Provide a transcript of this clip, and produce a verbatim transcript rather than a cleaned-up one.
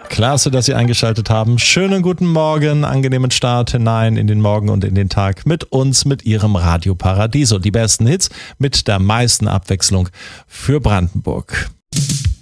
Klasse, dass Sie eingeschaltet haben. Schönen guten Morgen, angenehmen Start hinein in den Morgen und in den Tag mit uns, mit Ihrem Radio Paradiso. Die besten Hits mit der meisten Abwechslung für Brandenburg.